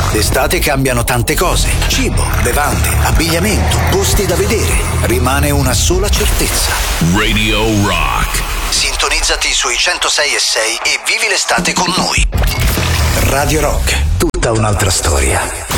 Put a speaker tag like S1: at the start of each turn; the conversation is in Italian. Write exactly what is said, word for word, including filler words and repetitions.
S1: D'estate cambiano tante cose: cibo, bevande, abbigliamento, posti da vedere. Rimane una sola certezza:
S2: Radio Rock.
S1: Sintonizzati sui centosei e sei e vivi l'estate con noi. Radio Rock, tutta un'altra storia.